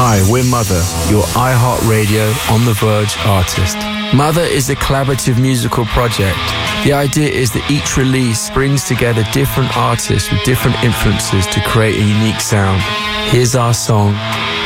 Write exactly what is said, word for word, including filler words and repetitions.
Hi, we're Mother, your iHeartRadio On The Verge artist. Mother is a collaborative musical project. The idea is that each release brings together different artists with different influences to create a unique sound. Here's our song,